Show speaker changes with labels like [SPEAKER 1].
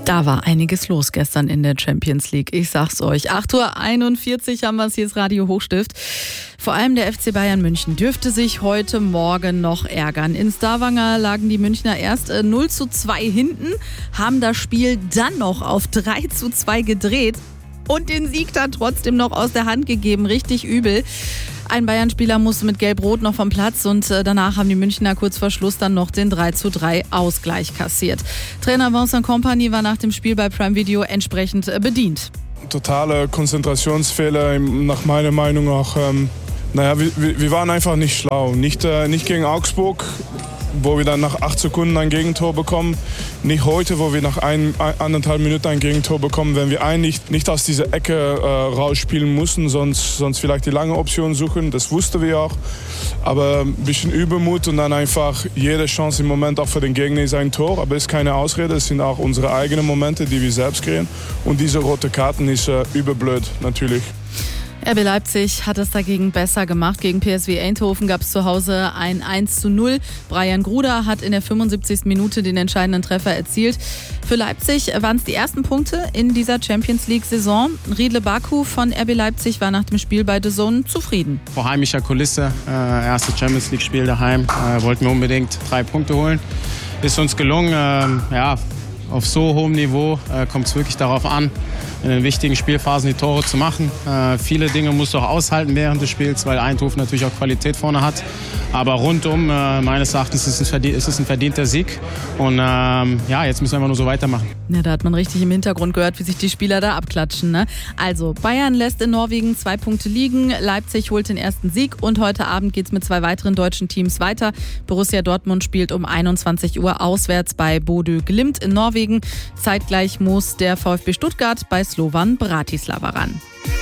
[SPEAKER 1] Da war einiges los gestern in der Champions League. Ich sag's euch. 8:41 Uhr haben wir es, hier ist Radio Hochstift. Vor allem der FC Bayern München dürfte sich heute Morgen noch ärgern. In Stavanger lagen die Münchner erst 0:2 hinten, haben das Spiel dann noch auf 3:2 gedreht und den Sieg dann trotzdem noch aus der Hand gegeben. Richtig übel. Ein Bayern-Spieler musste mit Gelb-Rot noch vom Platz und danach haben die Münchner kurz vor Schluss dann noch den 3:3 Ausgleich kassiert. Trainer Vincent Kompany war nach dem Spiel bei Prime Video entsprechend bedient.
[SPEAKER 2] Totale Konzentrationsfehler, nach meiner Meinung auch. Wir waren einfach nicht schlau. Nicht gegen Augsburg, wo wir dann nach 8 Sekunden ein Gegentor bekommen. Nicht heute, wo wir nach 1,5 Minuten ein Gegentor bekommen, wenn wir eigentlich nicht aus dieser Ecke rausspielen mussten, sonst vielleicht die lange Option suchen. Das wussten wir auch. Aber ein bisschen Übermut und dann einfach jede Chance im Moment auch für den Gegner ist ein Tor. Aber es ist keine Ausrede, es sind auch unsere eigenen Momente, die wir selbst kreieren. Und diese rote Karten ist überblöd, natürlich.
[SPEAKER 1] RB Leipzig hat es dagegen besser gemacht. Gegen PSV Eindhoven gab es zu Hause ein 1:0. Brian Gruder hat in der 75. Minute den entscheidenden Treffer erzielt. Für Leipzig waren es die ersten Punkte in dieser Champions-League-Saison. Riedle Baku von RB Leipzig war nach dem Spiel bei DAZN zufrieden.
[SPEAKER 3] Vor heimischer Kulisse, erste Champions-League-Spiel daheim, wollten wir unbedingt 3 Punkte holen. Ist uns gelungen, auf so hohem Niveau kommt es wirklich darauf an, in den wichtigen Spielphasen die Tore zu machen. Viele Dinge musst du auch aushalten während des Spiels, weil Eindhoven natürlich auch Qualität vorne hat. Aber rundum, meines Erachtens, ist es ein verdienter Sieg. Und jetzt müssen wir einfach nur so weitermachen.
[SPEAKER 1] Ja, da hat man richtig im Hintergrund gehört, wie sich die Spieler da abklatschen. Ne? Also, Bayern lässt in Norwegen 2 Punkte liegen. Leipzig holt den ersten Sieg. Und heute Abend geht es mit 2 weiteren deutschen Teams weiter. Borussia Dortmund spielt um 21 Uhr auswärts bei Bodø Glimt in Norwegen. Zeitgleich muss der VfB Stuttgart bei Slovan Bratislava ran.